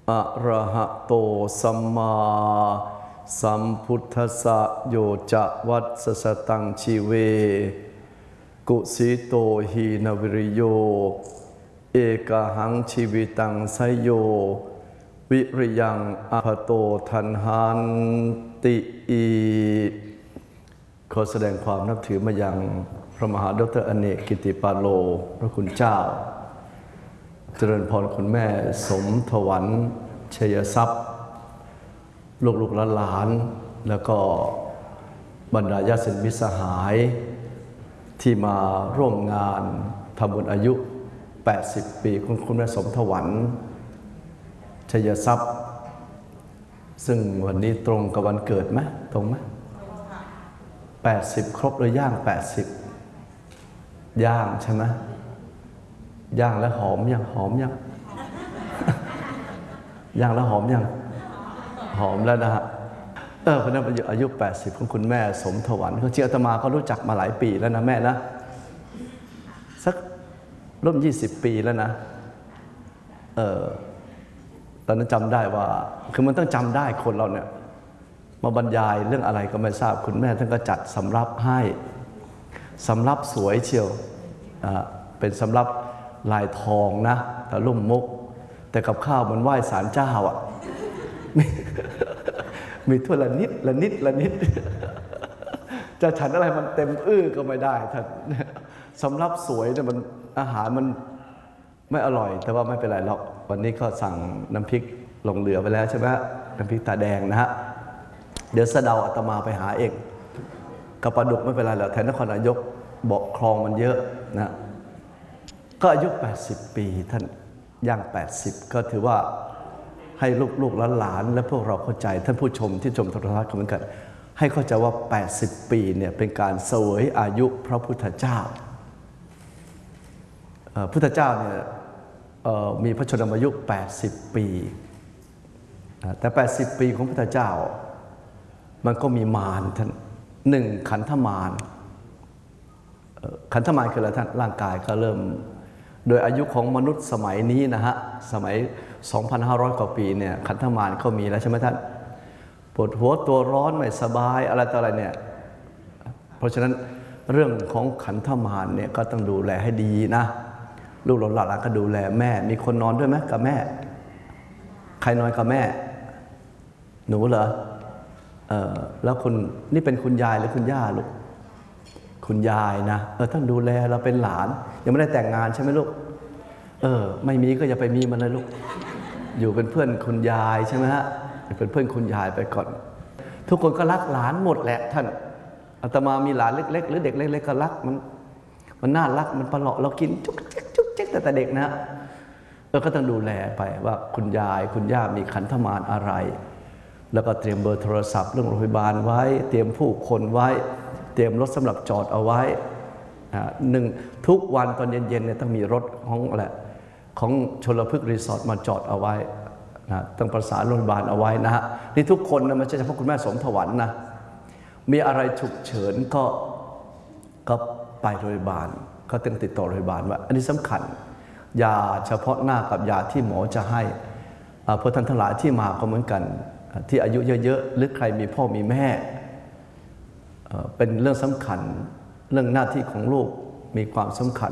อะระหะโตสัมมาสัมพุทธัสสะโยจะวัสสะตังชีเวกุสิโตหีนวิริโยเอกหังชีวิตังไสโยวิริยังอภโตทันหันติอีขอแสดงความนับถือมายังพระมหาดรอเนกกิติปาโลพระคุณเจ้าเจริญพรคุณแม่สมถวันชัยทรัพย์ลูกหลานแล้วก็บรรดาญาติมิตรสหายที่มาร่วมงานทำบุญอายุ80 ปีของคุณแม่สมถวันชัยทรัพย์ซึ่งวันนี้ตรงกับวันเกิดไหมตรงไหม80ครบหรือย่าง80ย่างใช่ไหมย่างแล้วหอมยังหอมยังย่างแล้วหอมยังหอมแล้วนะฮะคนนั้นอายุ80ของคุณแม่สมถวันเขาเชื่ออาตมาก็รู้จักมาหลายปีแล้วนะแม่นะสักร่วม20 ปีแล้วนะตอนนั้นจำได้ว่าคือมันต้องจำได้คนเราเนี่ยมาบรรยายเรื่องอะไรก็ไม่ทราบคุณแม่ท่านก็จัดสำรับให้สำรับสวยเชียวเป็นสำรับลายทองนะแต่ลุ่มมุกแต่กับข้าวมันไหว้ศาลเจ้าอ่ะมีถ้วยละนิดละนิดละนิดจะฉันอะไรมันเต็มก็ไม่ได้ท่านสำรับสวยเนี่ยมันอาหารมันไม่อร่อยแต่ว่าไม่เป็นไรหรอกวันนี้ก็สั่งน้ำพริกลงเหลือไปแล้วใช่ไหมน้ำพริกตาแดงนะฮะเดี๋ยวสะเดาอาตมาไปหาเองกับปลาดุกไม่เป็นไรหรอกแถวนครนายกเบาะคลองมันเยอะนะก็อายุ80 ปีท่านย่าง80ก็ถือว่าให้ลูกหลานและพวกเราเข้าใจท่านผู้ชมที่ชมโทรทัศน์ก็เหมือนกันให้เข้าใจว่า80 ปีเนี่ยเป็นการเสวยอายุพระพุทธเจ้าพุทธเจ้าเนี่ยมีพระชนมายุ80 ปีแต่80 ปีของพุทธเจ้ามันก็มีมารท่าน1ขันธมารขันธมารคืออะไรท่านร่างกายก็เริ่มโดยอายุของมนุษย์สมัยนี้นะฮะสมัย 2,500 กว่าปีเนี่ยขันธมารก็มีแล้วใช่ไหมท่านปวดหัวตัวร้อนไม่สบายอะไรต่ออะไรเนี่ยเพราะฉะนั้นเรื่องของขันธมารเนี่ยก็ต้องดูแลให้ดีนะลูกหลานก็ดูแลแม่มีคนนอนด้วยไหมกับแม่ใครนอนกับแม่หนูเหรอแล้วคุณนี่เป็นคุณยายหรือคุณย่าลูกคุณยายนะท่านดูแลเราเป็นหลานยังไม่ได้แต่งงานใช่ไหมลูกไม่มีก็อย่าไปมีมันเลยลูกอยู่เป็นเพื่อนคุณยายใช่ไหมฮะเป็นเพื่อนคุณยายไปก่อนทุกคนก็รักหลานหมดแหละท่านอาตมามีหลานเล็กๆหรือเด็กเล็กๆก็รักมันน่ารักมันประหลาดเรากินจุ๊กเจ๊กแต่เด็กนะก็ต้องดูแลไปว่าคุณยายคุณย่ามีขันธมารอะไรแล้วก็เตรียมเบอร์โทรศัพท์เรื่องโรงพยาบาลไว้เตรียมผู้คนไว้เตรียมรถสำหรับจอดเอาไว้ทุกวันตอนเย็นๆเนี่ยต้องมีรถของชลพฤกษ์รีสอร์ทมาจอดเอาไว้ต้องประสานโรงพยาบาลเอาไว้นะฮะนี่ทุกคนนะไม่ใช่เฉพาะคุณแม่สมถวันนะมีอะไรฉุกเฉินก็ไปโรงพยาบาลก็ต้องติดต่อโรงพยาบาลว่าอันนี้สำคัญยาเฉพาะหน้ากับยาที่หมอจะให้เพราะท่านทั้งหลายที่มาก็เหมือนกันที่อายุเยอะๆหรือใครมีพ่อมีแม่เป็นเรื่องสำคัญเรื่องหน้าที่ของลูกมีความสำคัญ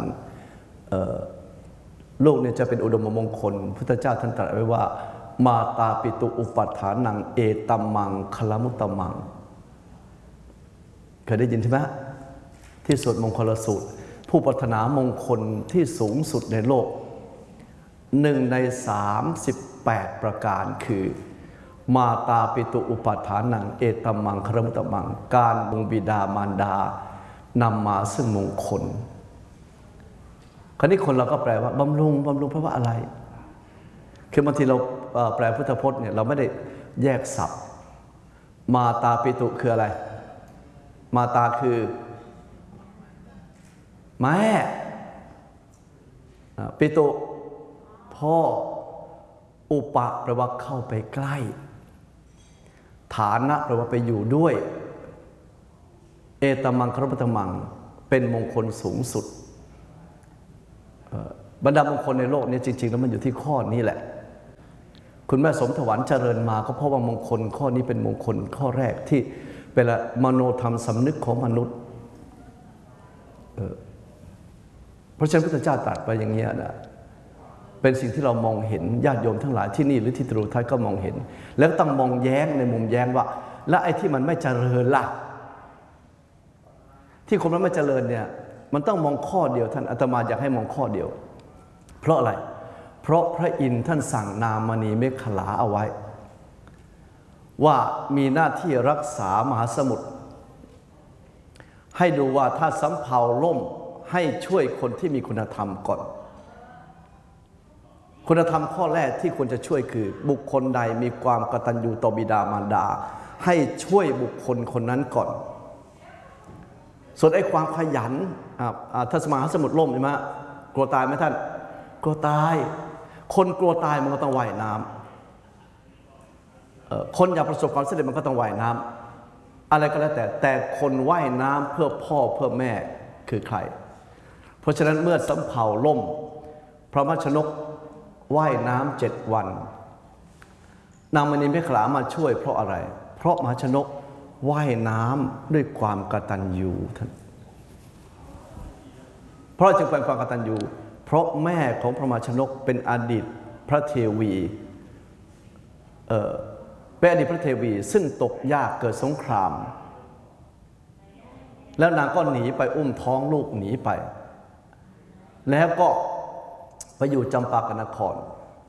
ลูกเนี่ยจะเป็นอุดมมงคลพุทธเจ้าท่านตรัสไว้ว่ามาตาปิตุอุปัฏฐานังเอตัมมังคลมุตตมังเคยได้ยินใช่ไหมที่สวดมงคลสูตรผู้ปรารถนามงคลที่สูงสุดในโลก1 ใน 38 ประการคือมาตาปิตุอุปัฏฐานังเอตัมมังคลมุตตมังการบุงบิดามารดานำมาซึ่งมงคลคราวนี้คนเราก็แปลว่าบำรุงเพราะว่าอะไรคือบางทีเราแปลพุทธพจน์เนี่ยเราไม่ได้แยกศัพท์มาตาปิตุคืออะไรมาตาคือแม่ปิตุพ่ออุปะแปลว่าเข้าไปใกล้ฐานะแปลว่าไปอยู่ด้วยเอตัมมังคลมุตตมังเป็นมงคลสูงสุดบรรดามงคลในโลกนี้จริงๆแล้วมันอยู่ที่ข้อนี้แหละคุณแม่สมถวันเจริญมาก็เพราะว่ามงคลข้อนี้เป็นมงคลข้อแรกที่เป็นมโนธรรมสำนึกของมนุษย์เพราะฉะนั้นพระพุทธเจ้าตรัสไปอย่างนี้นะเป็นสิ่งที่เรามองเห็นญาติโยมทั้งหลายที่นี่หรือที่ตรูทัศน์ก็มองเห็นแล้วต้องมองแย้งในมุมแย้งว่าและไอ้ที่มันไม่เจริญล่ะที่คนมันไม่เจริญเนี่ยมันต้องมองข้อเดียวท่านอาตมาอยากให้มองข้อเดียวเพราะอะไรเพราะพระอินทร์ท่านสั่งนามณีเมขลาเอาไว้ว่ามีหน้าที่รักษามหาสมุทรให้ดูว่าถ้าสำเภาล่มให้ช่วยคนที่มีคุณธรรมก่อนคุณธรรมข้อแรกที่ควรจะช่วยคือบุคคลใดมีความกตัญญูต่อบิดามารดาให้ช่วยบุคคลคนนั้นก่อนส่วนไอ้ความขยันถ้ามหาสมุทรล่มใช่ไหมกลัวตายไหมท่านกลัวตายคนกลัวตายมันก็ต้องว่ายน้ำคนอยากประสบความสำเร็จมันก็ต้องว่ายน้ำอะไรก็แล้วแต่คนว่ายน้ำเพื่อพ่อเพื่อแม่คือใครเพราะฉะนั้นเมื่อสำเภาล่มพระมชนกว่ายน้ำ7 วันนางมณีเมขลามาช่วยเพราะอะไรเพราะมหาชนกว่ายน้ำด้วยความกตัญญูท่านเพราะจึงเป็นความกตัญญูเพราะแม่ของพระมหาชนกเป็นอดีตพระเทวีเป็นอดีตพระเทวีซึ่งตกยากเกิดสงครามแล้วนางก็หนีไปอุ้มท้องลูกหนีไปแล้วก็ไปอยู่จำปากนคร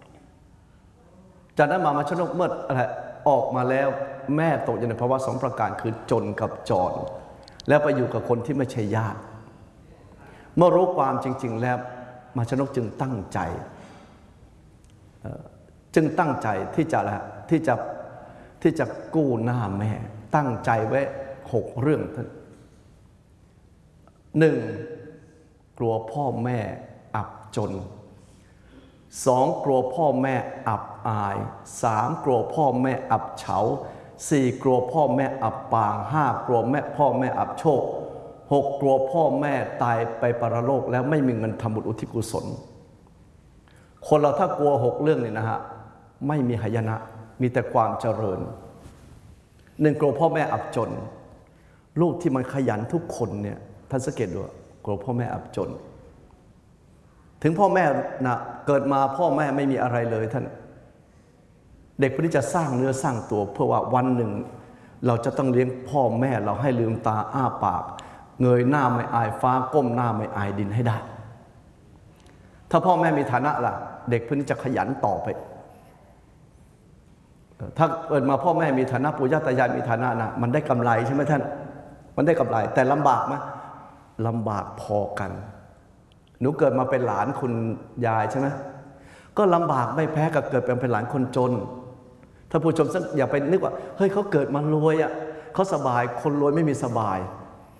จากนั้นมาชนกเมื่ออะไรออกมาแล้วแม่ตกอยู่ในภาวะ2 ประการคือจนกับจรแล้วไปอยู่กับคนที่ไม่ใช่ญาติเมื่อรู้ความจริงๆแล้วมาชนกจึงตั้งใจที่จะกู้หน้าแม่ตั้งใจไว้6 เรื่องท่าน1. กลัวพ่อแม่อับจน 2. กลัวพ่อแม่อับอาย 3. กลัวพ่อแม่อับเฉา 4. กลัวพ่อแม่อับปาง 5. กลัวพ่อแม่อับโชค 6. กลัวพ่อแม่ตายไปปรโลกแล้วไม่มีเงินทำบุญอุทิศกุศลคนเราถ้ากลัว6 เรื่องนี่นะฮะไม่มีหายนะมีแต่ความเจริญ 1. กลัวพ่อแม่อับจนลูกที่มันขยันทุกคนเนี่ยท่านสังเกตดูกลัวพ่อแม่อับจนถึงพ่อแม่นะเกิดมาพ่อแม่ไม่มีอะไรเลยท่านเด็กคนนี้จะสร้างเนื้อสร้างตัวเพื่อว่าวันหนึ่งเราจะต้องเลี้ยงพ่อแม่เราให้ลืมตาอ้าปากเงยหน้าไม่อายฟ้าก้มหน้าไม่อายดินให้ได้ถ้าพ่อแม่มีฐานะล่ะเด็กคนนี้จะขยันต่อไปถ้าเกิดมาพ่อแม่มีฐานะปู่ย่าตายายมีฐานะนะมันได้กำไรใช่ไหมท่านมันได้กำไรแต่ลำบากไหมลำบากพอกันหนูเกิดมาเป็นหลานคุณยายใช่ไหมก็ลำบากไม่แพ้กับเกิดเป็นหลานคนจนถ้าผู้ชมอย่าไปนึกว่าเฮ้ยเขาเกิดมารวยอ่ะเขาสบายคนรวยไม่มีสบาย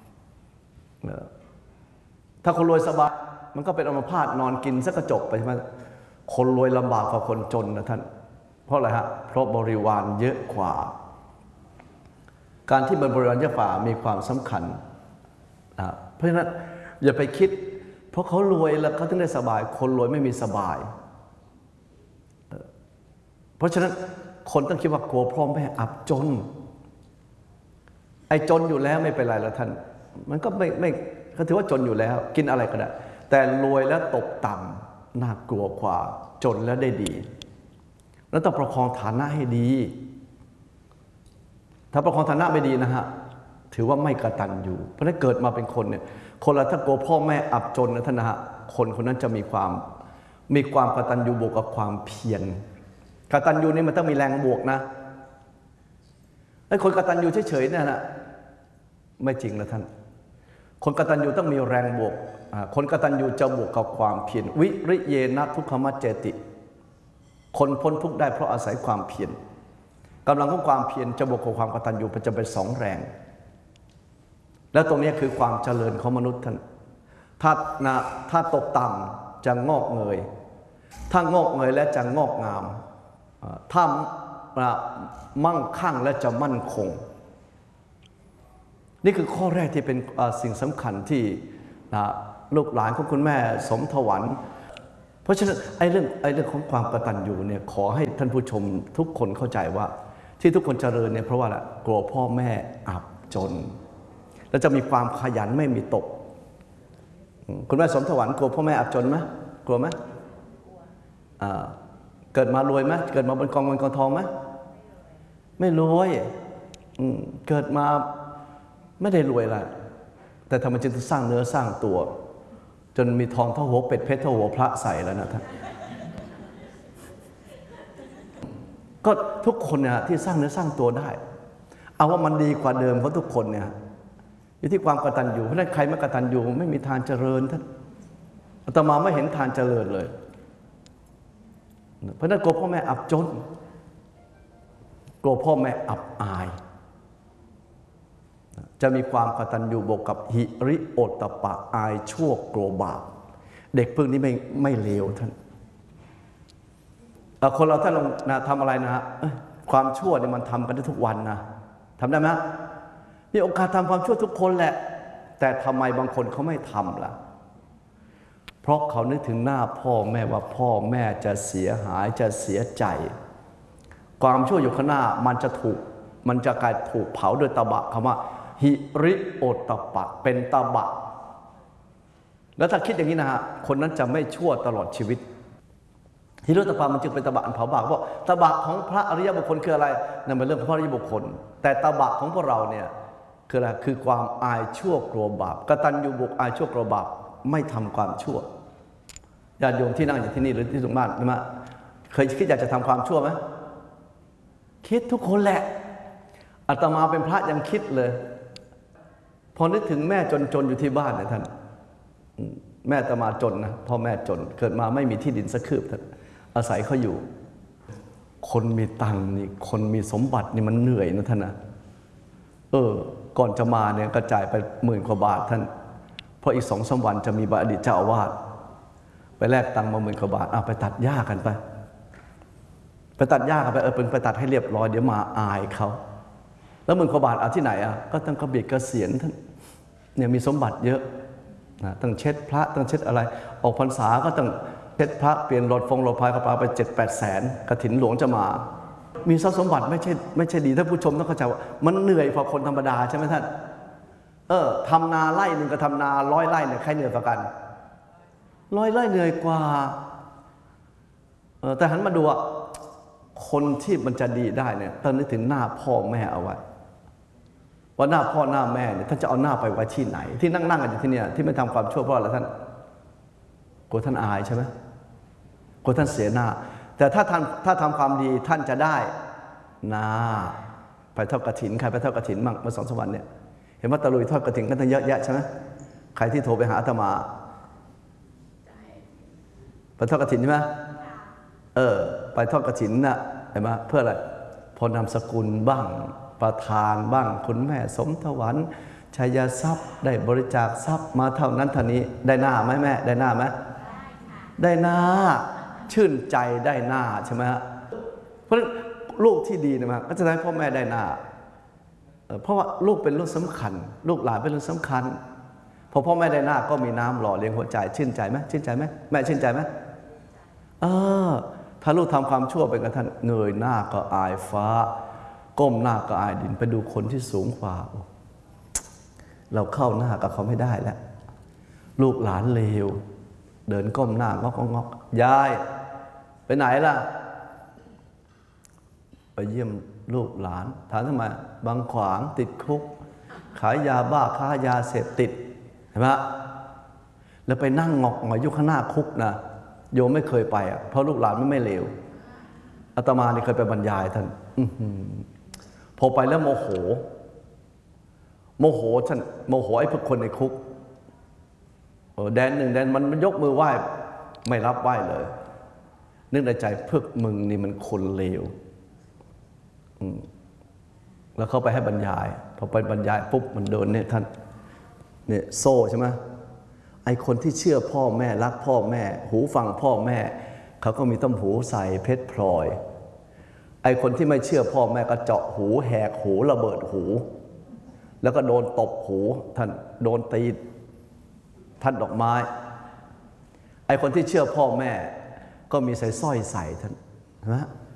ถ้าคนรวยสบายมันก็เป็นอัมพาตนอนกินสักกระจกไปใช่ไหมคนรวยลำบากกว่าคนจนนะท่านเพราะอะไรฮะเพราะบริวารเยอะกว่าการที่บริวารเยอะกว่ามีความสำคัญนะเพราะฉะนั้นอย่าไปคิดเพราะเขารวยแล้วเขาถึงได้สบายคนรวยไม่มีสบายเพราะฉะนั้นคนต้องคิดว่ากลัวพ่อแม่อับจนไอ้จนอยู่แล้วไม่เป็นไรแล้วท่านมันก็ไม่ก็ถือว่าจนอยู่แล้วกินอะไรก็ได้แต่รวยแล้วตกต่ำน่ากลัวกว่าจนแล้วได้ดีแล้วต้องประคองฐานะให้ดีถ้าประคองฐานะไม่ดีนะฮะถือว่าไม่กตัญญูเพราะฉะนั้นเกิดมาเป็นคนเนี่ยคนละถ้ากลัวพ่อแม่อับจนนะท่านนะฮะคนคนนั้นจะมีความกตัญญูบวกกับความเพียรกตัญญูนี่มันต้องมีแรงบวกนะไอ้คนกตัญญูเฉยๆเนี่ยนะไม่จริงนะท่านคนกตัญญูต้องมีแรงบวกคนกตัญญูจะบวกกับความเพียรวิริเยนะทุกขมัจเจติคนพ้นทุกข์ได้เพราะอาศัยความเพียรกำลังของความเพียรจะบวกกับความกตัญญูมันจะเป็น2 แรงและตรงนี้คือความเจริญของมนุษย์ท่านถ้าตกต่ำจะงอกเงยถ้างอกเงยและจะงอกงามถ้ามั่งคั่งและจะมั่นคงนี่คือข้อแรกที่เป็นสิ่งสำคัญที่ลูกหลานของคุณแม่สมถวันราะฉะนั้นไอ้เรื่องของความกตัญญูเนี่ยขอให้ท่านผู้ชมทุกคนเข้าใจว่าที่ทุกคนเจริญเนี่ยเพราะว่าอะไรกลัวพ่อแม่อับจนแล้วจะมีความขยันไม่มีตกคุณแม่สมถวันกลัวพ่อแม่อับจนไหมกลัวไหมเกิดมารวยไหมเกิดมาบนกองเงินกองทองไหมไม่รวยเกิดมาไม่ได้รวยละแต่ทำไมจึงสร้างเนื้อสร้างตัวจนมีทองเท่าหัวเป็ดเพชรเท่าหัวพระใส่แล้วนะท่านก็ทุกคนเนี่ยที่สร้างเนื้อสร้างตัวได้เอาว่ามันดีกว่าเดิมเพราะทุกคนเนี่ยอยู่ที่ความกตัญญูเพราะฉะนั้นใครไม่กตัญญูไม่มีทางเจริญท่านอาตมาไม่เห็นทางเจริญเลยเพราะนั้นกลัวพ่อแม่อับจนกลัวพ่อแม่อับอายจะมีความกตัญญูบวกกับหิริโอตตัปปะอายชั่วกลัวบาปเด็กพวกนี้ไม่เลวท่านคนเราท่านลองทำอะไรนะฮะความชั่วเนี่ยมันทำกันได้ทุกวันนะทำได้ไหมมีโอกาสทำความชั่วทุกคนแหละแต่ทำไมบางคนเขาไม่ทำล่ะเพราะเขานึกถึงหน้าพ่อแม่ว่าพ่อแม่จะเสียหายจะเสียใจความชั่วอยู่ข้างหน้ามันจะกลายถูกเผาโดยตบะคำว่าหิริโอตตัปปะเป็นตบะแล้วถ้าคิดอย่างนี้นะฮะคนนั้นจะไม่ชั่วตลอดชีวิตหิริโอตตัปปะมันจึงเป็นตบะอันเผาบาปเพราะตบะของพระอริยบุคคลคืออะไรนั่นเป็นเรื่องของพระอริยบุคคลแต่ตบะของพวกเราเนี่ยคืออะไรคือความอายชั่วกลัวบาปกตัญญูบุคอายชั่วกลัวบาปไม่ทำความชั่วญาติโยมที่นั่งอยู่ที่นี่หรือที่สุขมากนะเคยคิดอยากจะทำความชั่วไหมคิดทุกคนแหละอาตมาเป็นพระยังคิดเลยพอนึกถึงแม่จนอยู่ที่บ้านเนี่ยท่านแม่อาตมาจนนะพ่อแม่จนเกิดมาไม่มีที่ดินสักคืบท่านอาศัยเขาอยู่คนมีตังค์นี่คนมีสมบัตินี่มันเหนื่อยนะท่านนะก่อนจะมาเนี่ยกระจายไป10,000 กว่าบาทท่านเพราะอีก2-3 วันจะมีอดีตเจ้าอาวาสไปแลกตังค์มา10,000 กว่าบาทไปตัดหญ้ากันไปตัดหญ้ากันไปตัดให้เรียบร้อยเดี๋ยวมาอายเขาแล้ว10,000 กว่าบาทเอาที่ไหนก็ตั้งกระเบียดเกษียณท่านเนี่ยมีสมบัติเยอะนะต้องเช็ดพระต้องเช็ดอะไรออกพรรษาก็ต้องเช็ดพระเปลี่ยนรถพายกระเป๋าไป7-8 แสนกฐินหลวงจะมามีทรัพย์สมบัติไม่ใช่ดีท่านผู้ชมต้องเข้าใจว่ามันเหนื่อยกว่าคนธรรมดาใช่ไหมท่านทำนาไร่หนึ่งกับทำนา100 ไร่เนี่ยใครเหนื่อยกว่ากัน100 ไร่เหนื่อยกว่าแต่หันมาดูคนที่มันจะดีได้เนี่ยต้องนึกถึงหน้าพ่อแม่เอาไว้ว่าหน้าพ่อหน้าแม่เนี่ยท่านจะเอาหน้าไปไว้ที่ไหนที่นั่งกันอยู่ที่เนี่ยที่ไม่ทำความชั่วเพราะอะไรท่านกลัวท่านอายใช่ไหมกลัวท่านเสียหน้าแต่ถ้าทำความดีท่านจะได้หน้าไปทอดกฐินใครไปทอดกฐินมั่งเมื่อ2-3 วันเนี่ยเห็นว่าตะลุยทอดกฐินกันตั้งเยอะแยะใช่ไหมใครที่โทรไปหาอาตมาไปทอดกฐินใช่ไหมไปทอดกฐินน่ะเห็นไหมเพื่ออะไรพอนามสกุลบ้างประธานบ้างคุณแม่สมถวันชัยทรัพย์ได้บริจาคทรัพย์มาเท่านั้นเท่านี้ได้หน้าไหมแม่ได้หน้าไหมได้หน้าชื่นใจได้หน้าใช่ไหมฮะเพราะฉะนั้นลูกที่ดีนะก็จะให้พ่อแม่ได้หน้าเพราะว่าลูกเป็นเรื่องสำคัญลูกหลานเป็นเรื่องสำคัญพอพ่อแม่ได้หน้าก็มีน้ำหล่อเลี้ยงหัวใจชื่นใจไหมชื่นใจไหมแม่ชื่นใจไหมถ้าลูกทำความชั่วเป็นกระทั่งเงยหน้าก็อายฟ้าก้มหน้าก็อายดินไปดูคนที่สูงกว่าเราเข้าหน้ากับเขาไม่ได้แล้วลูกหลานเลวเดินก้มหน้างอกยายไปไหนล่ะไปเยี่ยมลูกหลานถามทำไมบางขวางติดคุกขายยาบ้าค้ายาเสพติดเห็นไหมแล้วไปนั่งงอกหงอยอยู่ข้างหน้าคุกนะโยมไม่เคยไปเพราะลูกหลานไม่เลวอาตมานี่เคยไปบรรยายท่านพอไปแล้วโมโหท่านโมโหไอ้พวกคนในคุกแดนมันยกมือไหว้ไม่รับไหว้เลยนึกในใจพวกมึงนี่มันคนเลวแล้วเขาไปให้บรรยายพอไปบรรยายปุ๊บมันโดนเนี่ยท่านเนี่ยโซ่ใช่ไหมไอ้คนที่เชื่อพ่อแม่รักพ่อแม่หูฟังพ่อแม่เขาก็มีต้มหูใส่เพชรพลอยไอ้คนที่ไม่เชื่อพ่อแม่ก็เจาะหูแหกหูระเบิดหูแล้วก็โดนตบหูท่านโดนตีท่านดอกไม้ไอ้คนที่เชื่อพ่อแม่ก็มีใส่สร้อยใส่ท่านเห็นไหม